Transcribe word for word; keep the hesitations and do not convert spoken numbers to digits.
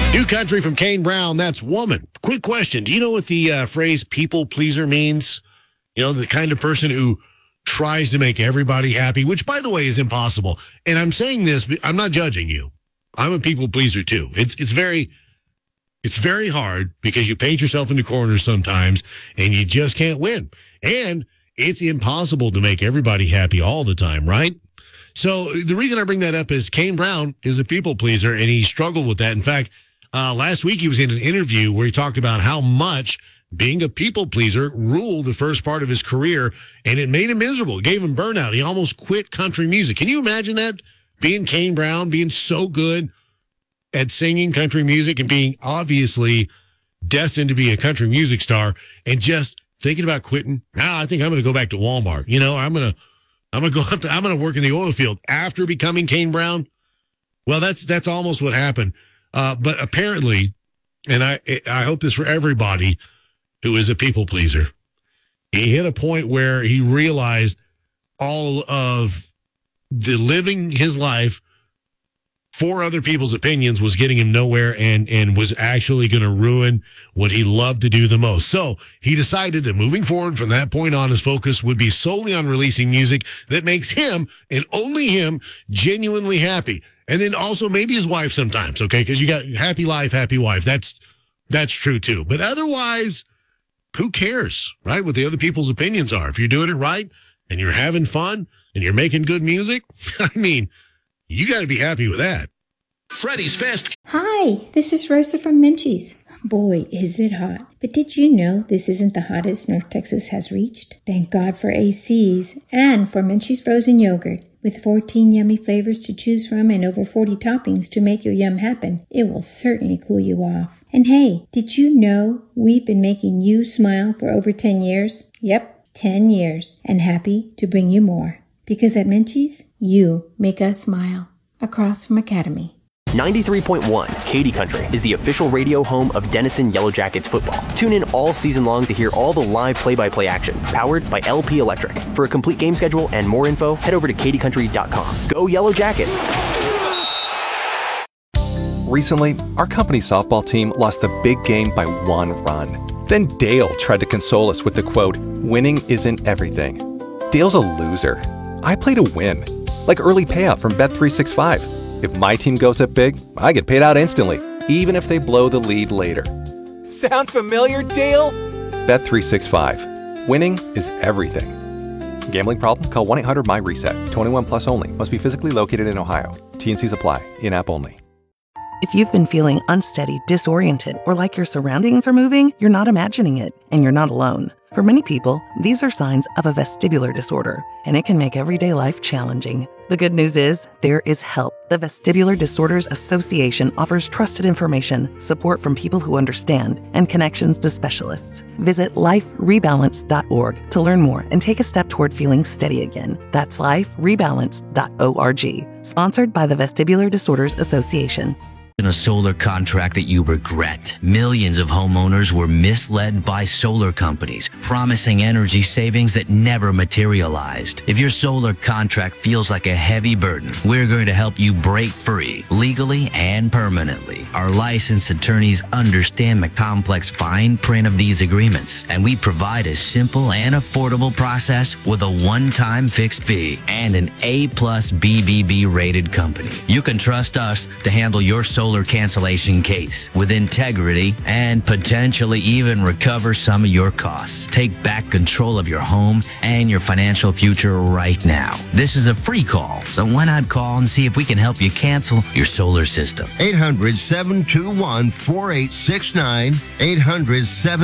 New country from Kane Brown, that's Woman. Quick question. Do you know what the uh, phrase people pleaser means? You know, the kind of person who tries to make everybody happy, which, by the way, is impossible. And I'm saying this, I'm not judging you. I'm a people pleaser, too. It's it's very, it's very hard because you paint yourself into corners sometimes and you just can't win. And it's impossible to make everybody happy all the time, right? So the reason I bring that up is Kane Brown is a people pleaser, and he struggled with that. In fact, uh, last week he was in an interview where he talked about how much being a people pleaser ruled the first part of his career, and it made him miserable. It gave him burnout. He almost quit country music. Can you imagine that? Being Kane Brown, being so good at singing country music and being obviously destined to be a country music star, and just thinking about quitting. Now I think I'm going to go back to Walmart. You know, I'm going to I'm going to go up to, I'm going to work in the oil field after becoming Kane Brown. Well, that's that's almost what happened. Uh, but apparently, and I I hope this for everybody who is a people pleaser, he hit a point where he realized all of the living his life for other people's opinions was getting him nowhere, and, and was actually going to ruin what he loved to do the most. So he decided that moving forward from that point on, his focus would be solely on releasing music that makes him, and only him, genuinely happy. And then also maybe his wife sometimes, okay? Because you got happy life, happy wife. That's that's true too. But otherwise, who cares, right? What the other people's opinions are. If you're doing it right and you're having fun and you're making good music, I mean, you got to be happy with that. Freddy's Fast. Hi, this is Rosa from Minchie's. Boy, is it hot. But did you know this isn't the hottest North Texas has reached? Thank God for A Cs and for Minchie's frozen yogurt. With fourteen yummy flavors to choose from and over forty toppings to make your yum happen, it will certainly cool you off. And hey, did you know we've been making you smile for over ten years? Yep, ten years. And happy to bring you more. Because at Minchie's, you make us smile. Across from Academy. ninety-three point one Katy Country is the official radio home of Denison Yellow Jackets football. Tune in all season long to hear all the live play-by-play action, powered by L P Electric. For a complete game schedule and more info, head over to katy country dot com. Go Yellow Jackets! Recently, our company softball team lost the big game by one run. Then Dale tried to console us with the quote, "Winning isn't everything." Dale's a loser. I play to win, like early payout from Bet three sixty-five. If my team goes up big, I get paid out instantly, even if they blow the lead later. Sound familiar, Dale? Bet three sixty-five. Winning is everything. Gambling problem? Call one eight hundred M Y reset. twenty-one plus only. Must be physically located in Ohio. T and Cs apply. In-app only. If you've been feeling unsteady, disoriented, or like your surroundings are moving, you're not imagining it, and you're not alone. For many people, these are signs of a vestibular disorder, and it can make everyday life challenging. The good news is, there is help. The Vestibular Disorders Association offers trusted information, support from people who understand, and connections to specialists. Visit life rebalance dot org to learn more and take a step toward feeling steady again. That's life rebalance dot org. Sponsored by the Vestibular Disorders Association. In a solar contract that you regret. Millions of homeowners were misled by solar companies, promising energy savings that never materialized. If your solar contract feels like a heavy burden, we're going to help you break free, legally and permanently. Our licensed attorneys understand the complex fine print of these agreements, and we provide a simple and affordable process with a one-time fixed fee and an A plus B B B rated company. You can trust us to handle your solar cancellation case with integrity and potentially even recover some of your costs. Take back control of your home and your financial future right now. This is a free call, so why not call and see if we can help you cancel your solar system? eight hundred, seven two one, four eight six nine. eight hundred, seven